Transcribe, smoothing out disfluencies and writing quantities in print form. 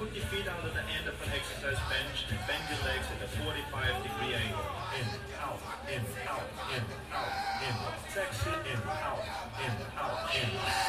Put your feet out at the end of an exercise bench and bend your legs at a 45-degree angle. In, out, in, out, in, out, in. Sexy, in, out, in, out, in.